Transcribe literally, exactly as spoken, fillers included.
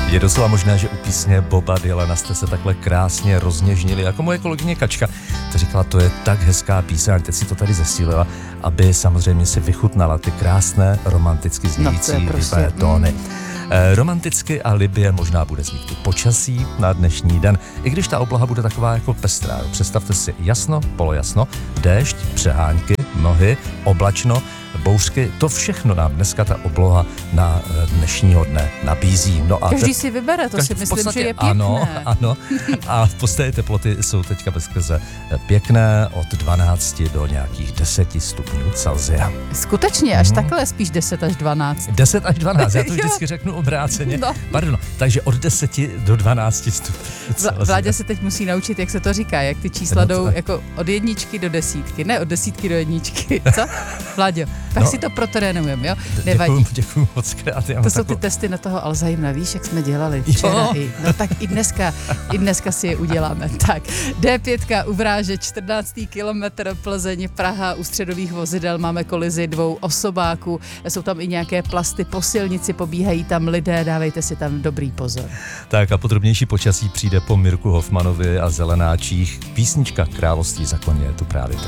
Je doslova možné, že u písně Boba Dylana jste se takhle krásně rozněžnili, jako moje kolegyně Kačka. Ta říkala, to je tak hezká píseň, teď si to tady zesílila, aby samozřejmě si vychutnala ty krásné romanticky znějící no, prostě, libé tóny. Mm. E, romanticky a libě možná bude znít i počasí na dnešní den, i když ta obloha bude taková jako pestrá. Představte si jasno, polojasno, déšť, přehánky, mlhy, oblačno, bouřky, to všechno nám dneska ta obloha na dnešního dne nabízí. No a každý te... si vybere, to si myslím, že je pěkné. Ano, ano. A v podstatě teploty jsou teďka bezkrze pěkné od dvanácti do nějakých deseti stupňů Celsia. Skutečně, až hmm. takhle, spíš deset až dvanáct. deset až dvanáct, já to vždycky řeknu obráceně. No. Pardon, takže od deseti do dvanácti stupňů Celsia. Vládě se teď musí naučit, jak se to říká, jak ty čísla no, jdou jako od jedničky do desítky, ne od desítky do jedničky, co? Vláďo, tak no, si to protrénujeme, jo? Nevadí. Děkuju, děkuju moc krát. To takovou... jsou ty testy na toho Alzheimera, víš, jak jsme dělali včera i. No tak i dneska, i dneska si je uděláme. Tak, D pět u Vráže, čtrnáctý kilometr Plzeň, Praha, u středových vozidel máme kolizi dvou osobáků, jsou tam i nějaké plasty po silnici, pobíhají tam lidé, dávejte si tam dobrý pozor. Tak a podrobnější počasí přijde po Mirku Hofmanovi a Zelenáčích. Písnička Království za koně je tu právě teď.